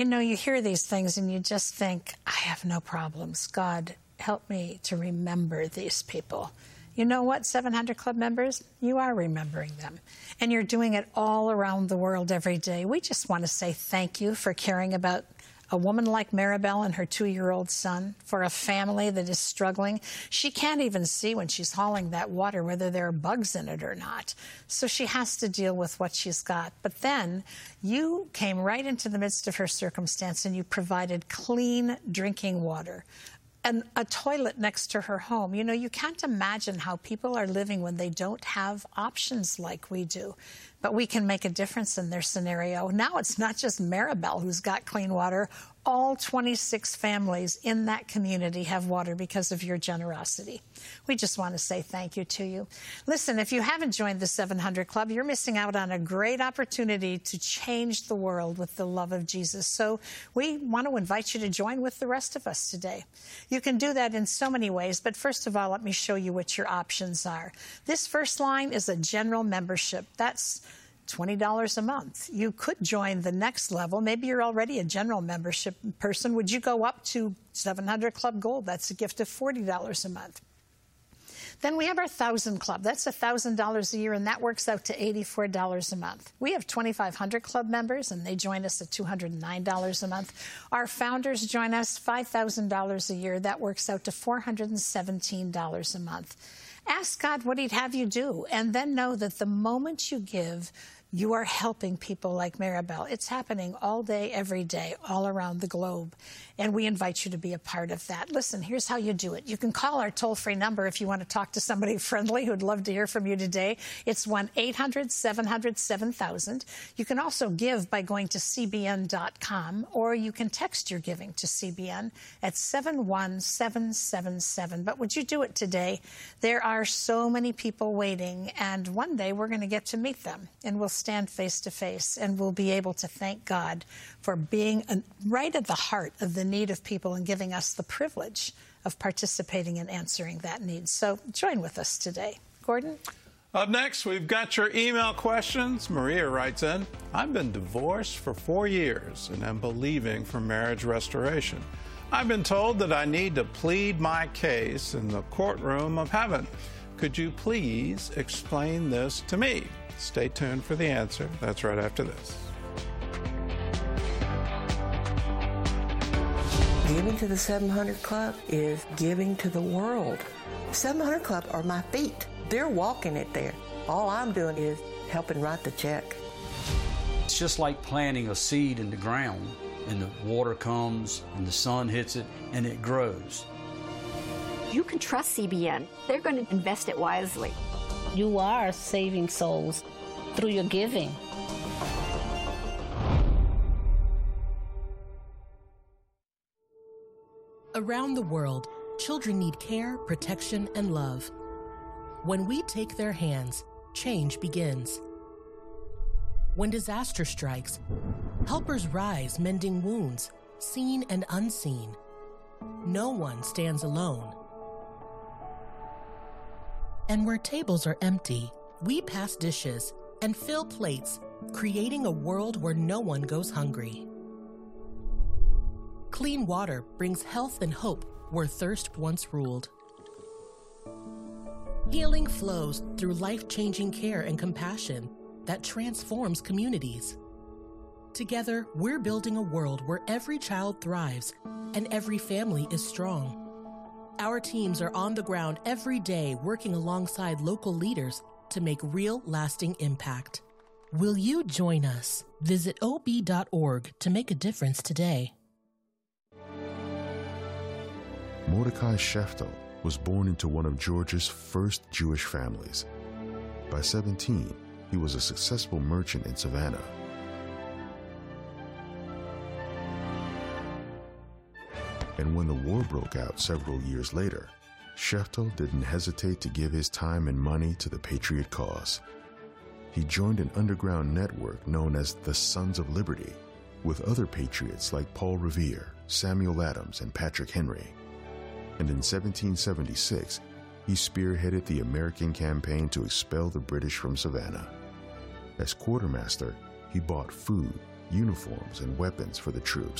You know, you hear these things and you just think, I have no problems. God, help me to remember these people. You know what, 700 Club members? You are remembering them. And you're doing it all around the world every day. We just want to say thank you for caring about a woman like Maribel and her 2-year-old son, for a family that is struggling. She can't even see when she's hauling that water whether there are bugs in it or not. So she has to deal with what she's got. But then you came right into the midst of her circumstance and you provided clean drinking water and a toilet next to her home. You know, you can't imagine how people are living when they don't have options like we do. But we can make a difference in their scenario. Now it's not just Maribel who's got clean water. All 26 families in that community have water because of your generosity. We just want to say thank you to you. Listen, if you haven't joined the 700 Club, you're missing out on a great opportunity to change the world with the love of Jesus. So we want to invite you to join with the rest of us today. You can do that in so many ways, but first of all, let me show you what your options are. This first line is a general membership. That's $20 a month. You could join the next level. Maybe you're already a general membership person. Would you go up to 700 Club Gold? That's a gift of $40 a month. Then we have our 1,000 Club. That's $1,000 a year, and that works out to $84 a month. We have 2,500 Club members, and they join us at $209 a month. Our founders join us $5,000 a year. That works out to $417 a month. Ask God what he'd have you do, and then know that the moment you give, you are helping people like Maribel. It's happening all day, every day, all around the globe. And we invite you to be a part of that. Listen, here's how you do it. You can call our toll-free number if you want to talk to somebody friendly who'd love to hear from you today. It's 1-800-700-7000. You can also give by going to cbn.com, or you can text your giving to CBN at 71777. But would you do it today? There are so many people waiting, and one day we're going to get to meet them, and we'll stand face to face, and we'll be able to thank God for being right at the heart of the need of people and giving us the privilege of participating in answering that need. So join with us today. Gordon? Up next, we've got your email questions. Maria writes in, I've been divorced for 4 years and am believing for marriage restoration. I've been told that I need to plead my case in the courtroom of heaven. Could you please explain this to me? Stay tuned for the answer. That's right after this. Giving to the 700 Club is giving to the world. 700 Club are my feet. They're walking it there. All I'm doing is helping write the check. It's just like planting a seed in the ground, and the water comes, and the sun hits it, and it grows. You can trust CBN. They're going to invest it wisely. You are saving souls through your giving. Around the world, children need care, protection, and love. When we take their hands, change begins. When disaster strikes, helpers rise mending wounds, seen and unseen. No one stands alone. And where tables are empty, we pass dishes and fill plates, creating a world where no one goes hungry. Clean water brings health and hope where thirst once ruled. Healing flows through life-changing care and compassion that transforms communities. Together, we're building a world where every child thrives and every family is strong. Our teams are on the ground every day working alongside local leaders to make real, lasting impact. Will you join us? Visit ob.org to make a difference today. Mordecai Sheftel was born into one of Georgia's first Jewish families. By 17, he was a successful merchant in Savannah. And when the war broke out several years later, Sheftel didn't hesitate to give his time and money to the Patriot cause. He joined an underground network known as the Sons of Liberty, with other patriots like Paul Revere, Samuel Adams, and Patrick Henry. And in 1776, he spearheaded the American campaign to expel the British from Savannah. As quartermaster, he bought food, uniforms and weapons for the troops.